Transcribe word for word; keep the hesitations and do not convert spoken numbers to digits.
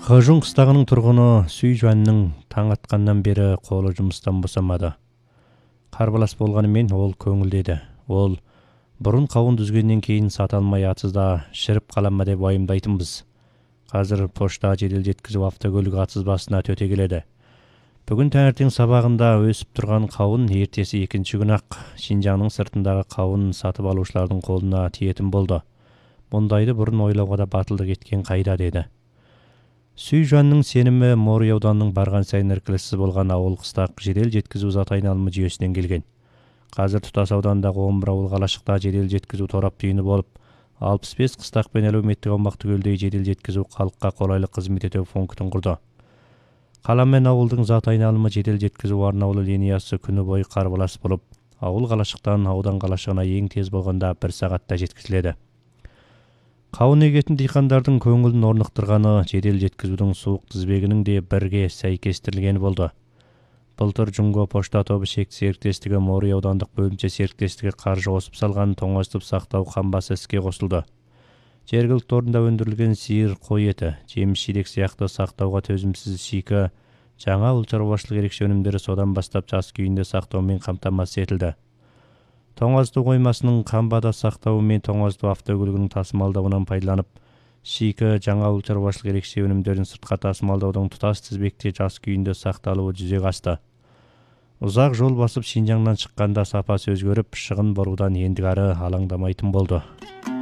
Хажун қыстағының тұрғыны Сүй Жуанның таң атқаннан бері қолы жұмыстан босамады. Қарбалас болғанымен ол көңілдеді. Ол бұрын қауын дүзгеннен кейін сата алмай атсызда шіріп қалама деп уайымдайтынбыз. Қазір пошта жедел жеткізу автокөлік атсызбасына төте келеді. Бүгін таңертең сабағында өсіп тұрған қауын ертесі екінші күн ақ Шинжаңның сыртындағы қауын сатып алушылардың қолына тиетін болды. Мұндайды бұрын ойлауға да батылдық еткен қайда деді. Сүй Жуанның сенімі Морой ауданының барған сайын іркіліссіз болған ауыл қыстақ жедел жеткізу зат айналымы жүйесінен келген. Қазір тұтас аудандағы он бір ауыл қалашықта жедел жеткізу торап түйіні болып, алпыс бес қыстақ пен әлеуметтік аумақ түгелдей жедел жеткізу халыққа қолайлы қызмет ету пунктін құрды. Қала мен ауылдың зат айналымы жедел жеткізу арнаулы линиясы күні бойы қарбалас болып, ауыл қалашықтан аудан қалашығына ең тез болғанда бір сағатта жеткізіледі. Қауын егетін диқандардың көңілін орнықтырғаны жедел жеткізудің суық тізбегінің де бірге сәйкестірілгені болды. Былтыр Жунго пошта тобы шекті серіктестігі Морой аудандық бөлімше серіктестігі қаржы қосып салған тоңазытып сақтау қамбасы іске қосылды. Жергілікті орында өндірілген сиыр, қой еті, жеміс-жидек сияқты сақтауға төзімсіз шикі, жаңа ауыл шаруашылық ерекше өнімдері содан бастап жас күйінде сақтаумен қамтамасыз етілді. Тоңазыту қоймасының қамбада сақтауы мен тоңазыту автокөлігінің тасымалдауынан пайдаланып, шикі жаңа ауыл шаруашылық ерекше өнімдерін сыртқа тасымалдаудың тұтас тізбекте жас күйінде сақталуы жүзеге асты. Ұзақ жол басып Шинжаңнан шыққанда сапасы өзгеріп, шығын борудан ендігәрі алаңдамайтын болды.